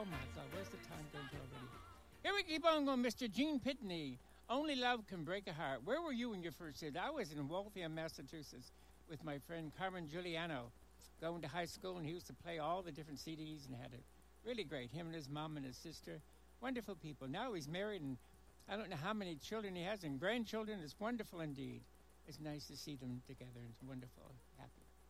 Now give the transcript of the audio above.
Oh my God, where's the time going to already? Here we keep on going, Mr. Gene Pitney. Only love can break a heart. Where were you when you first did? I was in Waltham, Massachusetts, with my friend Carmen Giuliano, going to high school, and he used to play all the different CDs and had it really great. Him and his mom and his sister, wonderful people. Now he's married, and I don't know how many children he has and grandchildren. It's wonderful indeed. It's nice to see them together. It's wonderful, happy.